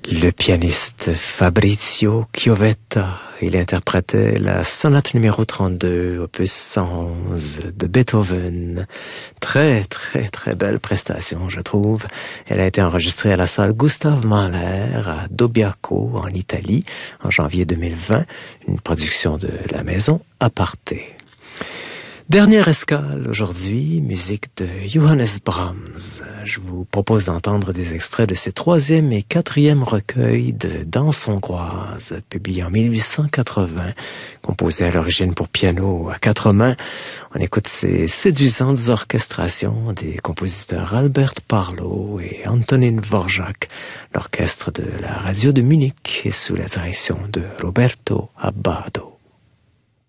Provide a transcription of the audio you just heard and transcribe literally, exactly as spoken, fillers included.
Le pianiste Fabrizio Chiovetta, il interprétait la sonate numéro trente-deux, opus cent onze de Beethoven. Très, très, très belle prestation, je trouve. Elle a été enregistrée à la salle Gustav Mahler à Dobbiaco, en Italie, en janvier deux mille vingt. Une production de la maison Aparté. Dernière escale aujourd'hui, musique de Johannes Brahms. Je vous propose d'entendre des extraits de ses troisième et quatrième recueils de danse hongroise, publiés en mille huit cent quatre-vingts, composés à l'origine pour piano à quatre mains. On écoute ces séduisantes orchestrations des compositeurs Albert Parlo et Antonin Dvorak, l'orchestre de la radio de Munich et sous la direction de Roberto Abbado.